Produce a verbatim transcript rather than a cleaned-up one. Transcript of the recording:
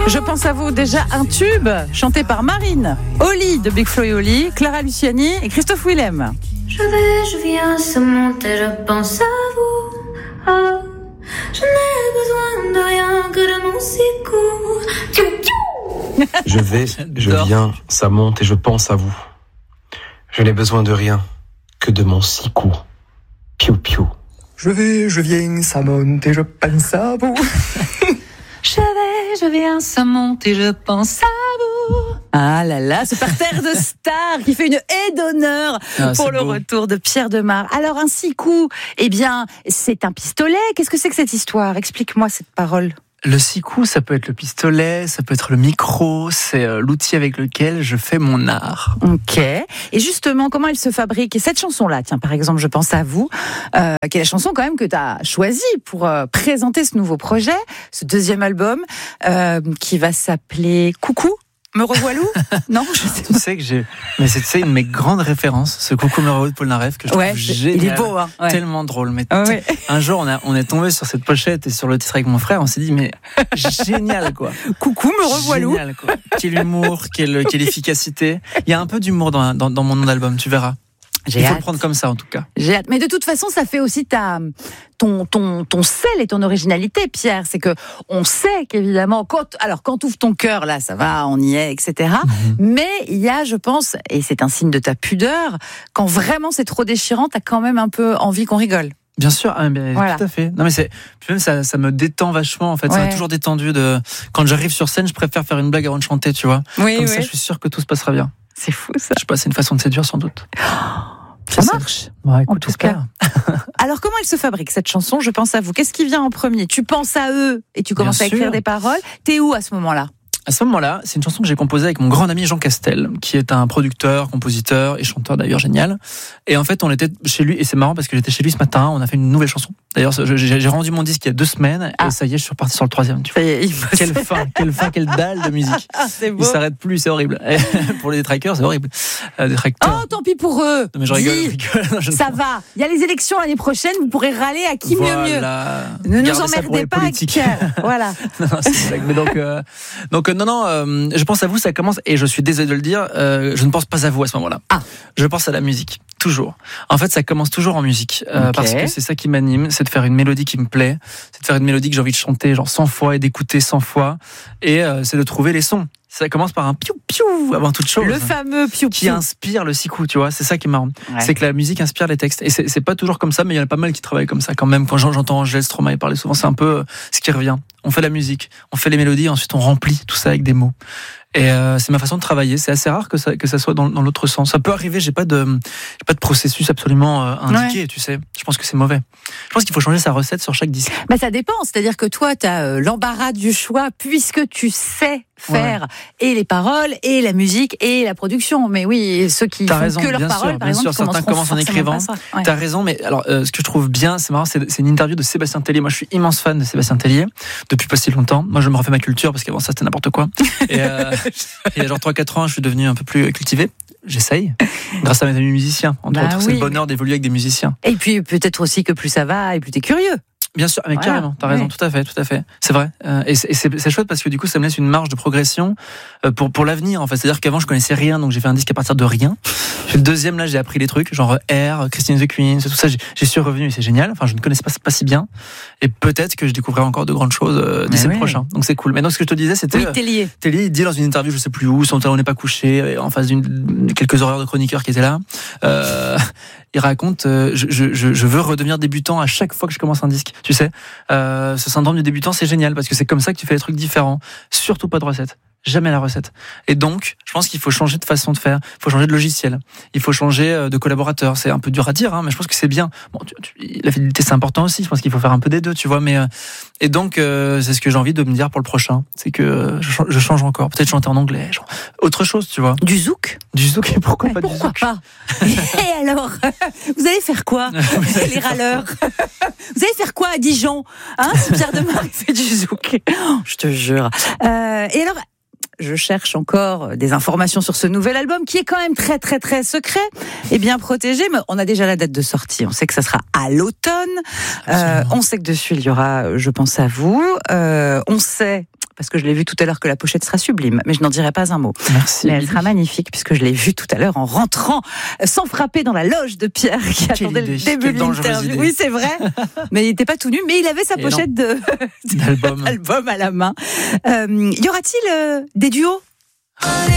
Je pense à vous, déjà un tube chanté par Marine, Oli de Big Flo et Oli, Clara Luciani et Christophe Willem. Je vais, je viens, ça monte et je pense à vous. Oh, je n'ai besoin de rien que de mon sicou. Je vais, je viens, ça monte et je pense à vous. Je n'ai besoin de rien que de mon sicou. Piou piou. Je vais, je viens, ça monte et je pense à vous. Je vais, je viens, ça monte et je pense à vous. Ah là là, ce parterre de stars qui fait une haie d'honneur ah, pour le beau. retour de Pierre Demar. Alors un sicou, eh bien, c'est un pistolet. Qu'est-ce que c'est que cette histoire ? Explique-moi cette parole. Le sicou, ça peut être le pistolet, ça peut être le micro, c'est euh, l'outil avec lequel je fais mon art. Ok. Et justement, comment elle se fabrique ? Et cette chanson-là, tiens, par exemple, je pense à vous, euh, qui est la chanson quand même que tu as choisie pour euh, présenter ce nouveau projet, ce deuxième album, euh, qui va s'appeler Coucou, me revoilou ? Non, je sais Tu sais que j'ai, mais c'est tu sais, une de mes grandes références, ce Coucou me revoilou de Polnareff que je ouais, trouve génial. il est beau, hein. Ouais. Tellement drôle. Mais Ah ouais. un jour, on a, on est tombé sur cette pochette et sur le titre avec mon frère, on s'est dit mais génial quoi. Coucou, me revoilou. Génial quoi. Quel humour, quelle, quelle efficacité. Il y a un peu d'humour dans, dans, dans mon nom d'album, tu verras. J'ai Il faut hâte. le prendre comme ça en tout cas. J'ai hâte. Mais de toute façon, ça fait aussi ta, ton, ton, ton sel et ton originalité, Pierre. C'est que on sait qu'évidemment, quand, alors quand ouvres ton cœur, là, ça va, on y est, et cetera. Mm-hmm. Mais il y a, je pense, et c'est un signe de ta pudeur, quand vraiment c'est trop déchirant, t'as quand même un peu envie qu'on rigole. Bien sûr, ah, mais voilà. Tout à fait. Non mais c'est, puis même ça, ça me détend vachement en fait. Ouais. Ça m'a toujours détendu de. Quand j'arrive sur scène, je préfère faire une blague avant de chanter, tu vois. Oui, Comme oui. ça, je suis sûr que tout se passera bien. C'est fou ça. Je sais pas, c'est une façon de séduire sans doute. Ça marche. Ouais, écoute, en tout cas. Alors, comment elle se fabrique cette chanson ? Je pense à vous. Qu'est-ce qui vient en premier ? Tu penses à eux et tu commences Bien à écrire sûr. des paroles. T'es où à ce moment-là ? À ce moment-là, c'est une chanson que j'ai composée avec mon grand ami Jean Castel, qui est un producteur, compositeur et chanteur d'ailleurs génial. Et en fait, on était chez lui, et c'est marrant parce que j'étais chez lui ce matin, on a fait une nouvelle chanson. D'ailleurs, j'ai, j'ai rendu mon disque il y a deux semaines, ah. et ça y est, je suis reparti sur le troisième. Tu vois. Ça y est, il quelle fin, quelle fin, quelle dalle de musique. Ah, c'est beau. Il s'arrête plus, c'est horrible. Et pour les trackers, c'est horrible. Euh, des trackers. Oh, tant pis pour eux. Non, mais je rigole, je rigole. Non, je ça va. Il y a les élections l'année prochaine, vous pourrez râler à qui voilà. mieux mieux. Ne Gardez nous emmerdez pas avec Pierre. Voilà. non, non, c'est blague. Mais donc, euh, donc euh, non, non, euh, je pense à vous, ça commence, et je suis désolé de le dire, euh, je ne pense pas à vous à ce moment-là. Ah. Je pense à la musique, toujours. En fait, ça commence toujours en musique, euh, okay. parce que c'est ça qui m'anime, c'est de faire une mélodie qui me plaît, c'est de faire une mélodie que j'ai envie de chanter genre cent fois et d'écouter cent fois, et euh, c'est de trouver les sons. Ça commence par un piou piou avant toute chose. Le fameux piou piou qui inspire le sicou, tu vois. C'est ça qui est marrant. Ouais. C'est que la musique inspire les textes. Et c'est, c'est pas toujours comme ça, mais il y en a pas mal qui travaillent comme ça quand même. Quand j'entends Angèle Stromae parler souvent, c'est un peu ce qui revient. On fait la musique, on fait les mélodies, ensuite on remplit tout ça avec des mots. Et euh, c'est ma façon de travailler. C'est assez rare que ça que ça soit dans, dans l'autre sens. Ça peut arriver. J'ai pas de j'ai pas de processus absolument euh, indiqué. Ouais. Tu sais. Je pense que c'est mauvais. Je pense qu'il faut changer sa recette sur chaque disque. Bah ça dépend. C'est-à-dire que toi, t'as euh, l'embarras du choix puisque tu sais faire ouais. et les paroles et la musique et la production. Mais oui, ceux qui T'as font raison, que leurs paroles, sûr, par exemple, sûr, certains commencent en écrivant. Ouais. T'as raison. Mais alors, euh, ce que je trouve bien, c'est marrant, c'est, c'est une interview de Sébastien Tellier. Moi, je suis immense fan de Sébastien Tellier depuis pas si longtemps. Moi, je me refais ma culture parce qu'avant ça, c'était n'importe quoi. Et euh, il y a genre trois quatre ans, je suis devenu un peu plus cultivé. J'essaye, grâce à mes amis musiciens. Entre bah autres, oui, c'est le bonheur d'évoluer avec des musiciens. Et puis peut-être aussi que plus ça va et plus t'es curieux. Bien sûr, mais voilà. Carrément, t'as raison, oui. tout à fait, tout à fait. C'est vrai. Euh, et c'est, c'est, c'est chouette parce que du coup, ça me laisse une marge de progression euh, pour pour l'avenir. En fait, c'est-à-dire qu'avant, je connaissais rien, donc j'ai fait un disque à partir de rien. Puis le deuxième, là, j'ai appris les trucs, genre R, Christine the Queen, tout ça. J'ai, j'ai suis revenu et c'est génial. Enfin, je ne connaissais pas pas si bien. Et peut-être que je découvrirai encore de grandes choses euh, d'ici oui. le prochain. Donc c'est cool. Mais donc ce que je te disais, c'était oui, Tellier. Tellier, il dit dans une interview, je sais plus où, son talon n'est pas couché, en face d'une quelques horreurs de chroniqueurs qui étaient là. Euh, il raconte, euh, je, je, je veux redevenir débutant à chaque fois que je commence un disque. Tu sais, euh, ce syndrome du débutant, c'est génial parce que c'est comme ça que tu fais des trucs différents. Surtout pas de recette. Jamais la recette. Et donc, je pense qu'il faut changer de façon de faire. Il faut changer de logiciel. Il faut changer de collaborateur. C'est un peu dur à dire, hein, mais je pense que c'est bien. Bon, tu, tu, la fidélité, c'est important aussi. Je pense qu'il faut faire un peu des deux, tu vois. Mais euh, et donc, euh, c'est ce que j'ai envie de me dire pour le prochain. C'est que euh, je, je change encore. Peut-être chanter en anglais, genre autre chose, tu vois. Du zouk. Du zouk. Et pourquoi ouais, pas pourquoi du zouk pas Et alors, vous allez faire quoi les râleurs? Vous allez faire quoi à Dijon, hein, si Pierre Demar fait du zouk? Je te jure. Euh, et alors. Je cherche encore des informations sur ce nouvel album qui est quand même très très très secret et bien protégé, mais on a déjà la date de sortie. On sait que ça sera à l'automne. Euh, on sait que dessus il y aura Je pense à vous. Euh, on sait parce que je l'ai vu tout à l'heure que la pochette sera sublime, mais je n'en dirai pas un mot. Merci. Mais elle sera magnifique puisque je l'ai vue tout à l'heure en rentrant, sans frapper dans la loge de Pierre qui Quelle attendait idée, le début quelle de dangereuse l'interview. idée. Oui, c'est vrai. Mais il n'était pas tout nu, mais il avait sa Et pochette de D'album. album à la main. Euh, y aura-t-il euh, des duos ?